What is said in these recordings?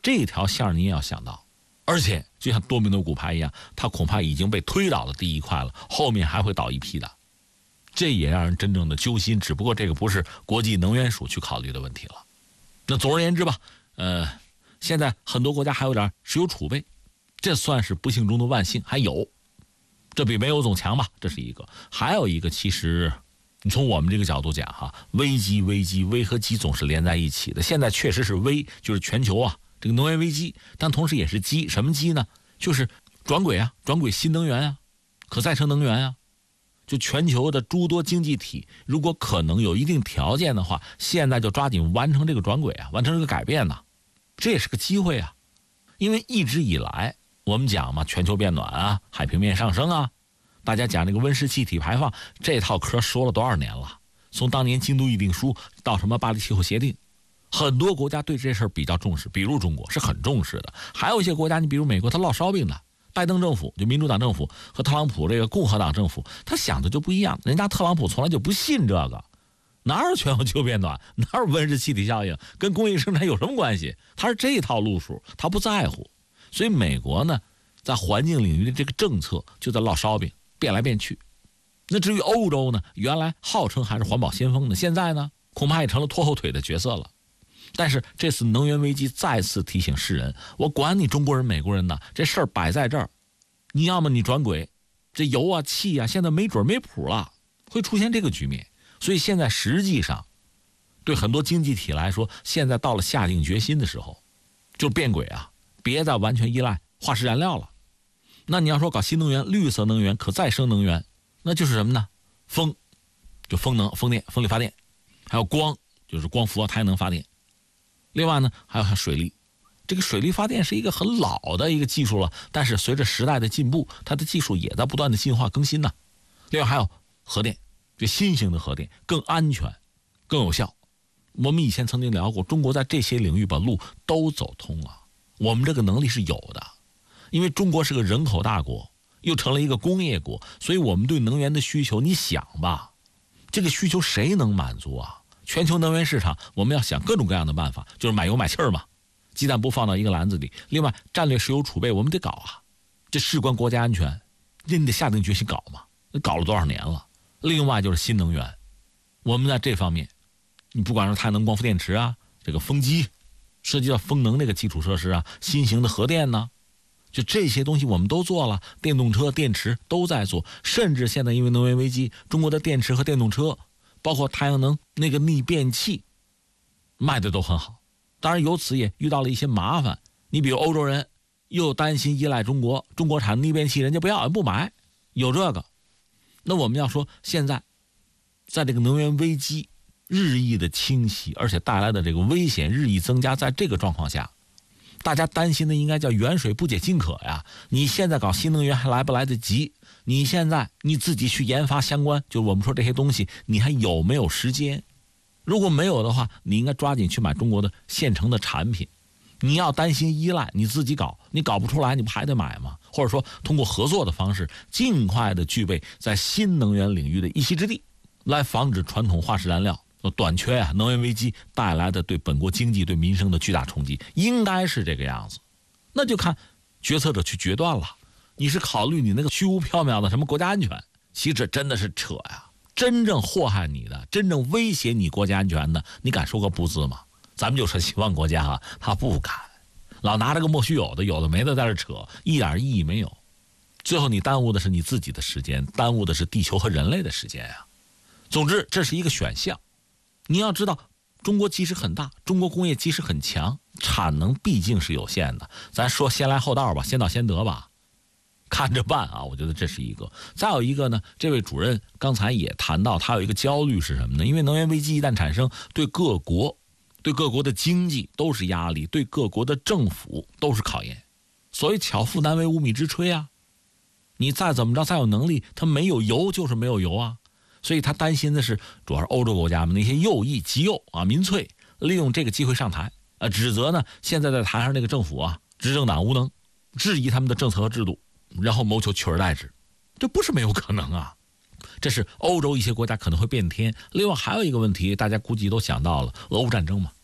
这条线你也要想到。而且就像多米诺骨牌一样，它恐怕已经被推倒了第一块了，后面还会倒一批的，这也让人真正的揪心。只不过这个不是国际能源署去考虑的问题了。那总而言之吧，现在很多国家还有点石油储备，这算是不幸中的万幸，还有，这比没有总强吧，这是一个。还有一个，其实你从我们这个角度讲哈，危和机总是连在一起的。现在确实是危，就是全球啊这个能源危机，但同时也是机，什么机呢？就是转轨新能源啊，可再生能源啊。就全球的诸多经济体，如果可能有一定条件的话，现在就抓紧完成这个转轨啊，完成这个改变呢，这也是个机会啊。因为一直以来我们讲嘛，全球变暖啊，海平面上升啊，大家讲这个温室气体排放这套嗑说了多少年了？从当年京都议定书到什么巴黎气候协定，很多国家对这事儿比较重视，比如中国是很重视的。还有一些国家，你比如美国，他烙烧饼的，拜登政府就民主党政府和特朗普这个共和党政府，他想的就不一样。人家特朗普从来就不信这个，哪有全球变暖，哪有温室气体效应，跟工业生产有什么关系？他是这套路数，他不在乎。所以美国呢，在环境领域的这个政策就在烙烧饼，变来变去。那至于欧洲呢，原来号称还是环保先锋的，现在呢恐怕也成了拖后腿的角色了。但是这次能源危机再次提醒世人，我管你中国人美国人呢，这事儿摆在这儿，你要么你转轨，这油啊气啊现在没准没谱了，会出现这个局面。所以现在实际上对很多经济体来说，现在到了下定决心的时候，就变轨啊，别再完全依赖化石燃料了。那你要说搞新能源、绿色能源、可再生能源，那就是什么呢？风，就风能、风电、风力发电，还有光，就是光伏啊、太阳能发电。另外呢，还有水力，这个水力发电是一个很老的一个技术了，但是随着时代的进步，它的技术也在不断的进化更新呢。另外还有核电，这新型的核电更安全、更有效。我们以前曾经聊过，中国在这些领域把路都走通了，我们这个能力是有的。因为中国是个人口大国，又成了一个工业国，所以我们对能源的需求，你想吧，这个需求谁能满足啊？全球能源市场，我们要想各种各样的办法，就是买油买气儿嘛，鸡蛋不放到一个篮子里。另外，战略石油储备我们得搞啊，这事关国家安全，你得下定决心搞嘛。搞了多少年了？另外就是新能源，我们在这方面，你不管是太阳能光伏电池啊，这个风机，涉及到风能这个基础设施啊，新型的核电呢，就这些东西我们都做了，电动车、电池都在做，甚至现在因为能源危机，中国的电池和电动车，包括太阳能那个逆变器卖的都很好。当然由此也遇到了一些麻烦，你比如欧洲人又担心依赖中国产逆变器，人家不要不买，有这个。那我们要说现在在这个能源危机日益的侵袭，而且带来的这个危险日益增加，在这个状况下，大家担心的应该叫远水不解近渴呀。你现在搞新能源还来不来得及？你现在你自己去研发相关，就我们说这些东西，你还有没有时间？如果没有的话，你应该抓紧去买中国的现成的产品。你要担心依赖，你自己搞，你搞不出来，你不还得买吗？或者说通过合作的方式，尽快的具备在新能源领域的一席之地，来防止传统化石燃料短缺啊，能源危机带来的对本国经济、对民生的巨大冲击，应该是这个样子。那就看决策者去决断了。你是考虑你那个虚无缥缈的什么国家安全，其实这真的是扯呀！真正祸害你的、真正威胁你国家安全的，你敢说个不字吗？咱们就说西方国家啊，他不敢，老拿这个莫须有的、有的没的在这扯，一点意义没有。最后你耽误的是你自己的时间，耽误的是地球和人类的时间呀。总之，这是一个选项。你要知道，中国基石很大，中国工业基石很强，产能毕竟是有限的。咱说先来后到吧，先到先得吧，看着办啊！我觉得这是一个。再有一个呢，这位主任刚才也谈到，他有一个焦虑是什么呢？因为能源危机一旦产生，对各国的经济都是压力，对各国的政府都是考验。所以巧妇难为无米之炊啊！你再怎么着，再有能力，他没有油就是没有油啊！所以他担心的是，主要是欧洲国家们那些右翼、极右啊、民粹，利用这个机会上台，指责呢现在在台上那个政府啊，执政党无能，质疑他们的政策和制度，然后谋求取而代之，这不是没有可能啊。这是欧洲一些国家可能会变天。另外还有一个问题，大家估计都想到了，俄乌战争嘛，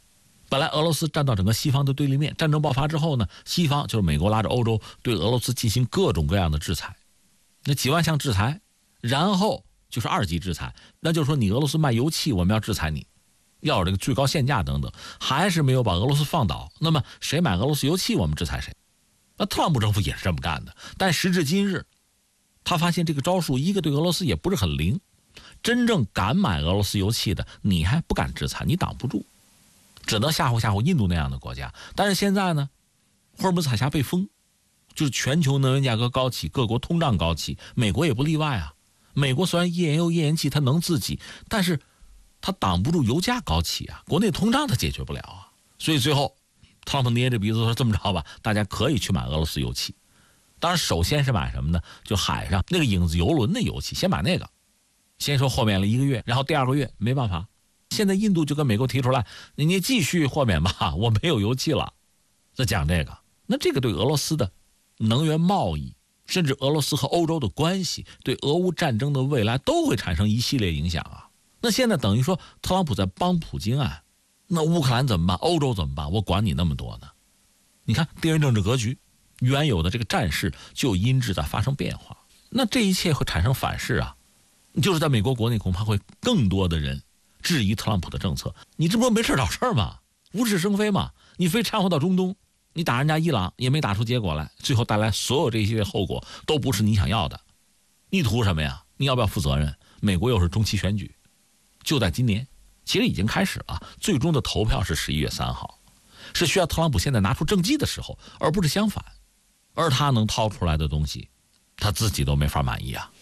本来俄罗斯站到整个西方的对立面，战争爆发之后呢，西方就是美国拉着欧洲对俄罗斯进行各种各样的制裁，那几万项制裁，然后就是2级制裁，那就是说你俄罗斯卖油气，我们要制裁你，要有这个最高限价等等，还是没有把俄罗斯放倒。那么谁买俄罗斯油气，我们制裁谁。那特朗普政府也是这么干的，但时至今日，他发现这个招数一个对俄罗斯也不是很灵，真正敢买俄罗斯油气的，你还不敢制裁，你挡不住，只能吓唬吓唬印度那样的国家。但是现在呢，霍尔木兹海峡被封，就是全球能源价格高企，各国通胀高企，美国也不例外啊。美国虽然页岩油、页岩气它能自己，但是它挡不住油价高企啊，国内通胀它解决不了啊。所以最后特朗普捏着鼻子说，这么着吧，大家可以去买俄罗斯油气。当然首先是买什么呢？就海上那个影子游轮的油气，先买那个，先说豁免了1个月，然后第2个月没办法，现在印度就跟美国提出来，你继续豁免吧，我没有油气了。再讲这个，那这个对俄罗斯的能源贸易，甚至俄罗斯和欧洲的关系，对俄乌战争的未来都会产生一系列影响啊。那现在等于说特朗普在帮普京啊，那乌克兰怎么办？欧洲怎么办？我管你那么多呢？你看地缘政治格局，原有的这个战事就因之在发生变化，那这一切会产生反噬啊。就是在美国国内恐怕会更多的人质疑特朗普的政策，你这不没事找事吗？无事生非嘛，你非掺和到中东，你打人家伊朗也没打出结果来，最后带来所有这些后果都不是你想要的，你图什么呀？你要不要负责任？美国又是中期选举，就在今年，其实已经开始了，最终的投票是11月3号，是需要特朗普现在拿出政绩的时候，而不是相反。而他能掏出来的东西，他自己都没法满意啊。